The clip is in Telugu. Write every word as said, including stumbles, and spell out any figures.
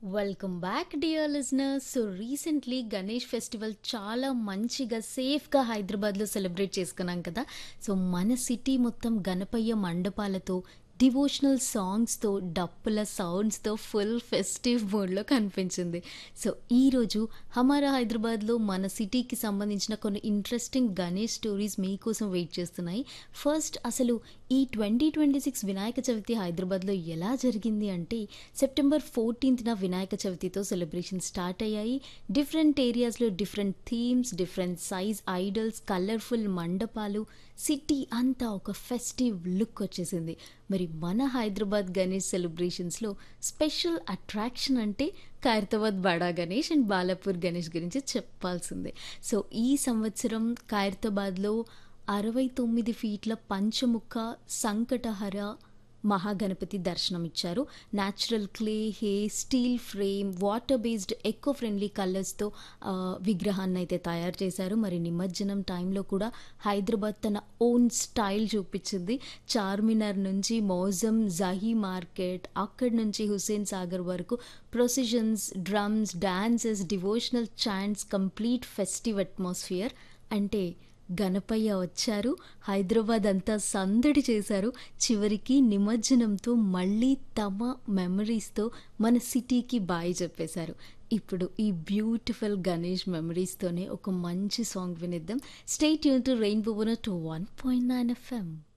Welcome back dear listeners. So recently Ganesh festival చాలా మంచిగా సేఫ్గా హైదరాబాద్లో సెలబ్రేట్ చేసుకున్నాం కదా. సో మన సిటీ మొత్తం గణపయ్య మండపాలతో, డివోషనల్ సాంగ్స్తో, డప్పుల సౌండ్స్తో ఫుల్ ఫెస్టివ్ మూడ్లో కనిపించింది. సో ఈరోజు హమారా హైదరాబాద్లో మన సిటీకి సంబంధించిన కొన్ని ఇంట్రెస్టింగ్ గణేష్ స్టోరీస్ మీకోసం వెయిట్ చేస్తున్నాయి. ఫస్ట్ అసలు ఈ twenty twenty six Vinayaka Chavithi హైదరాబాద్లో ఎలా జరిగింది అంటే, సెప్టెంబర్ ఫోర్టీన్త్న వినాయక చవితితో సెలబ్రేషన్ స్టార్ట్ అయ్యాయి. డిఫరెంట్ ఏరియాస్లో different themes, different size idols, colourful మండపాలు, సిటీ అంతా ఒక ఫెస్టివ్ లుక్ వచ్చేసింది. మరి మన హైదరాబాద్ గణేష్ సెలబ్రేషన్స్లో స్పెషల్ అట్రాక్షన్ అంటే ఖైరతాబాద్ బడా గణేష్ అండ్ బాలాపూర్ గణేష్ గురించి చెప్పాల్సిందే. సో ఈ సంవత్సరం ఖైరతాబాద్లో అరవై తొమ్మిది ఫీట్ల పంచముఖ సంకటహర మహాగణపతి దర్శనమిచ్చారు. న్యాచురల్ క్లే, హే, steel frame, water based eco friendly కలర్స్తో విగ్రహాన్ని అయితే తయారు చేశారు. మరి నిమజ్జనం టైంలో కూడా హైదరాబాద్ తన ఓన్ స్టైల్ చూపించింది. చార్మినార్ నుంచి మౌజం, జహీ మార్కెట్, అక్కడి నుంచి హుస్సేన్ సాగర్ వరకు ప్రొసిజన్స్, drums, dances, devotional chants, complete festive atmosphere. అంటే గణపయ్య వచ్చారు, హైదరాబాద్ అంతా సందడి చేశారు. చివరికి నిమజ్జనంతో మళ్ళీ తమ మెమరీస్తో మన సిటీకి బాయ్ చెప్పేశారు. ఇప్పుడు ఈ బ్యూటిఫుల్ గణేష్ మెమరీస్తోనే ఒక మంచి song వినిద్దాం. Stay tune to rainbow to one point nine FM.